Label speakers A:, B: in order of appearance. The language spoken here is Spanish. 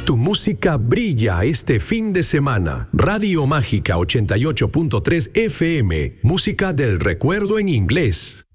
A: Tu música brilla este fin de semana. Radio Mágica 88.3 FM. Música del recuerdo en inglés.